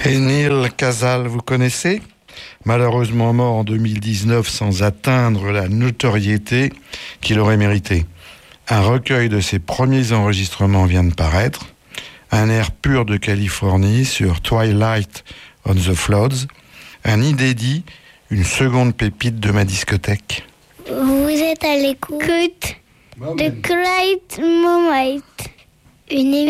Et Neil Casal, vous connaissez ? Malheureusement mort en 2019 sans atteindre la notoriété qu'il aurait méritée. Un recueil de ses premiers enregistrements vient de paraître. Un air pur de Californie sur Twilight on the Floods. Un inédit, une seconde pépite de ma discothèque. Vous êtes à l'écoute de Great Moment. Une